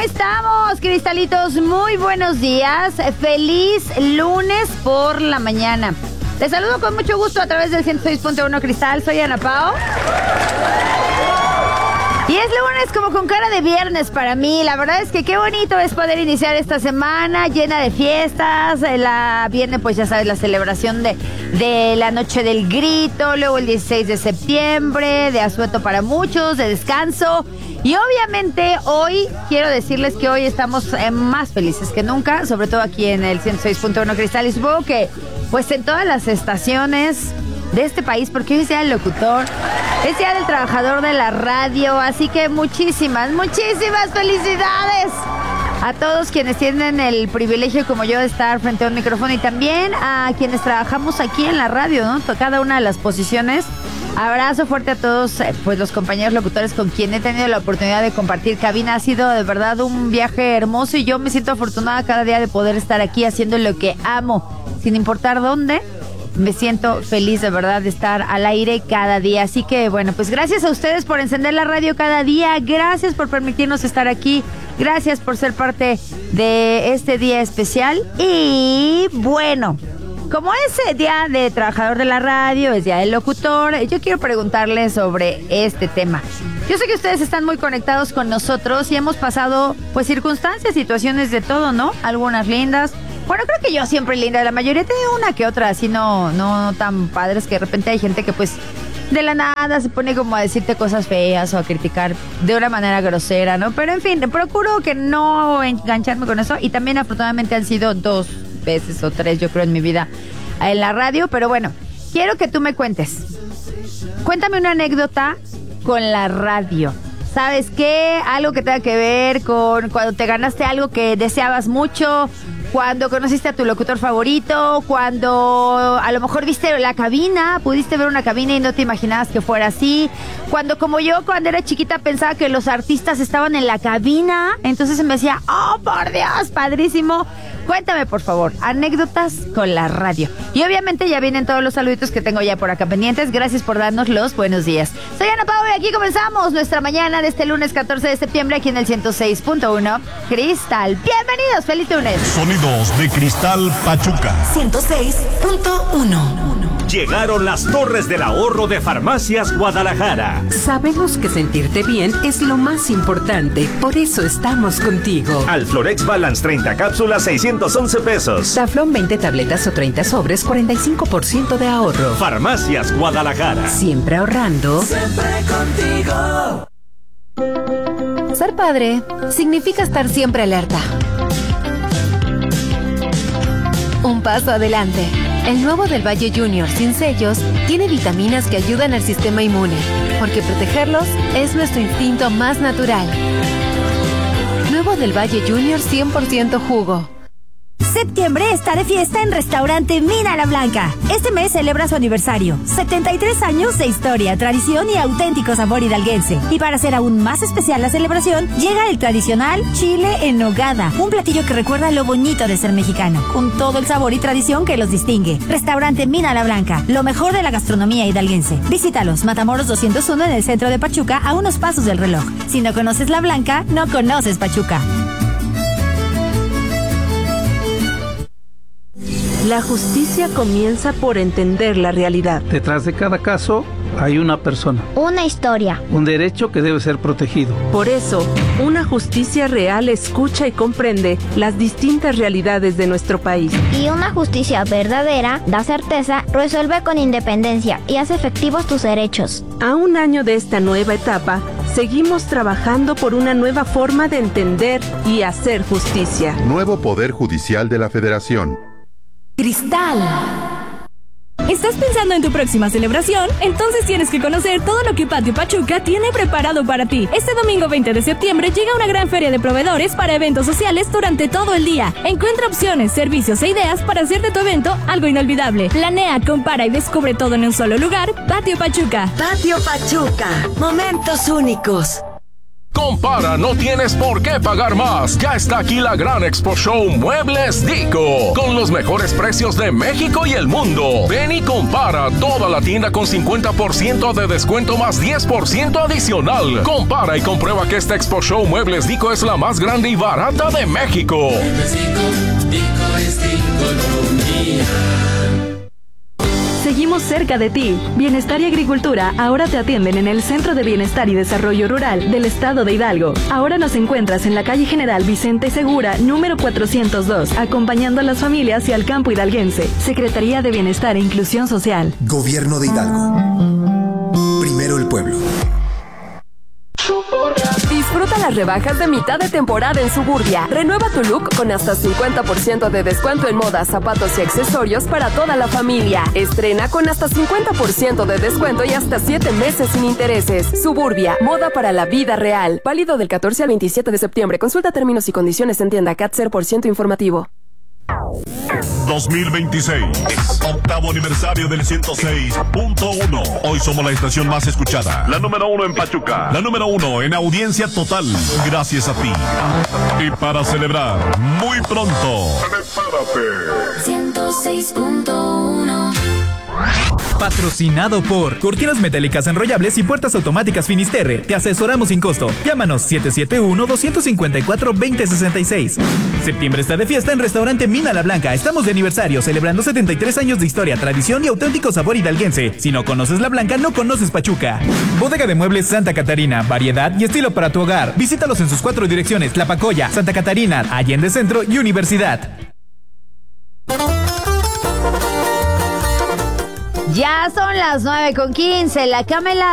estamos, cristalitos? Muy buenos días. Feliz lunes por la mañana. Les saludo con mucho gusto a través del 106.1 Cristal. Soy Ana Pao. Y es lunes como con cara de viernes para mí. La verdad es que qué bonito es poder iniciar esta semana llena de fiestas. Viene, pues ya sabes, la celebración de la Noche del Grito. Luego el 16 de septiembre, de asueto para muchos, de descanso. Y obviamente hoy, quiero decirles que hoy estamos más felices que nunca. Sobre todo aquí en el 106.1 Cristal. Y supongo que pues en todas las estaciones de este país, porque hoy es día del locutor, es día del trabajador de la radio, así que muchísimas felicidades a todos quienes tienen el privilegio como yo de estar frente a un micrófono y también a quienes trabajamos aquí en la radio, ¿no? Cada una de las posiciones. Abrazo fuerte a todos, pues los compañeros locutores con quien he tenido la oportunidad de compartir cabina. Ha sido de verdad un viaje hermoso y yo me siento afortunada cada día de poder estar aquí haciendo lo que amo, sin importar dónde. Me siento feliz de verdad de estar al aire cada día. Así que bueno, pues gracias a ustedes por encender la radio cada día. Gracias por permitirnos estar aquí. Gracias por ser parte de este día especial. Y bueno, como es día de trabajador de la radio, es día del locutor, yo quiero preguntarles sobre este tema. Yo sé que ustedes están muy conectados con nosotros y hemos pasado pues circunstancias, situaciones de todo, ¿no? Algunas lindas. Bueno, creo que yo siempre linda, la mayoría tiene una que otra, así no tan padres, que de repente hay gente que pues de la nada se pone como a decirte cosas feas o a criticar de una manera grosera, ¿no? Pero en fin, procuro que no engancharme con eso y también afortunadamente han sido 2 veces o 3, yo creo, en mi vida en la radio, pero bueno, quiero que tú me cuentes. Cuéntame una anécdota con la radio. ¿Sabes qué? Algo que tenga que ver con cuando te ganaste algo que deseabas mucho, cuando conociste a tu locutor favorito, cuando a lo mejor viste la cabina, pudiste ver una cabina y no te imaginabas que fuera así, cuando como yo cuando era chiquita pensaba que los artistas estaban en la cabina, entonces me decía, oh por Dios, padrísimo. Cuéntame por favor, anécdotas con la radio. Y obviamente ya vienen todos los saluditos que tengo ya por acá pendientes. Gracias por darnos los buenos días. Soy Ana Pao y aquí comenzamos nuestra mañana de este lunes 14 de septiembre aquí en el 106.1 Cristal. Bienvenidos, feliz lunes. Sonidos de Cristal Pachuca 106.1. Llegaron las Torres del Ahorro de Farmacias Guadalajara. Sabemos que sentirte bien es lo más importante, por eso estamos contigo. Alflorex Balance 30 cápsulas, 611 pesos. Daflón 20 tabletas o 30 sobres, 45% de ahorro. Farmacias Guadalajara. Siempre ahorrando. Siempre contigo. Ser padre significa estar siempre alerta. Un paso adelante. El nuevo del Valle Junior sin sellos tiene vitaminas que ayudan al sistema inmune, porque protegerlos es nuestro instinto más natural. Nuevo del Valle Junior 100% jugo. Septiembre está de fiesta en Restaurante Mina La Blanca. Este mes celebra su aniversario. 73 años de historia, tradición y auténtico sabor hidalguense. Y para hacer aún más especial la celebración, llega el tradicional chile en nogada. Un platillo que recuerda lo bonito de ser mexicano, con todo el sabor y tradición que los distingue. Restaurante Mina La Blanca, lo mejor de la gastronomía hidalguense. Visítalos, Matamoros 201 en el centro de Pachuca, a unos pasos del reloj. Si no conoces La Blanca, no conoces Pachuca. La justicia comienza por entender la realidad. Detrás de cada caso hay una persona. Una historia. Un derecho que debe ser protegido. Por eso, una justicia real escucha y comprende las distintas realidades de nuestro país. Y una justicia verdadera da certeza, resuelve con independencia y hace efectivos tus derechos. A un año de esta nueva etapa, seguimos trabajando por una nueva forma de entender y hacer justicia. Nuevo Poder Judicial de la Federación. Cristal. ¿Estás pensando en tu próxima celebración? Entonces tienes que conocer todo lo que Patio Pachuca tiene preparado para ti. Este domingo 20 de septiembre llega una gran feria de proveedores para eventos sociales durante todo el día. Encuentra opciones, servicios e ideas para hacer de tu evento algo inolvidable. Planea, compara y descubre todo en un solo lugar. Patio Pachuca. Patio Pachuca. Momentos únicos. Compara, no tienes por qué pagar más. Ya está aquí la gran Expo Show Muebles Dico, con los mejores precios de México y el mundo. Ven y compara toda la tienda con 50% de descuento más 10% adicional. Compara y comprueba que esta Expo Show Muebles Dico es la más grande y barata de México. Dico es Diconomía. Seguimos cerca de ti. Bienestar y Agricultura ahora te atienden en el Centro de Bienestar y Desarrollo Rural del Estado de Hidalgo. Ahora nos encuentras en la calle General Vicente Segura, número 402, acompañando a las familias y al campo hidalguense. Secretaría de Bienestar e Inclusión Social. Gobierno de Hidalgo. Primero el pueblo. Disfruta las rebajas de mitad de temporada en Suburbia. Renueva tu look con hasta 50% de descuento en moda, zapatos y accesorios para toda la familia. Estrena con hasta 50% de descuento y hasta 7 meses sin intereses. Suburbia, moda para la vida real. Válido del 14 al 27 de septiembre. Consulta términos y condiciones en tienda CAT 0% informativo. 2026, octavo aniversario del 106.1. Hoy somos la estación más escuchada, la número 1 en Pachuca, la número 1 en audiencia total, gracias a ti. Y para celebrar, muy pronto, prepárate. 106.1. Patrocinado por Cortinas Metálicas Enrollables y Puertas Automáticas Finisterre. Te asesoramos sin costo. Llámanos 771-254-2066. Septiembre está de fiesta en Restaurante Mina La Blanca. Estamos de aniversario, celebrando 73 años de historia, tradición y auténtico sabor hidalguense. Si no conoces La Blanca, no conoces Pachuca. Bodega de Muebles Santa Catarina. Variedad y estilo para tu hogar. Visítalos en sus 4 direcciones: Tlapacoya, Santa Catarina, Allende Centro y Universidad. Ya son las 9:15. La Camela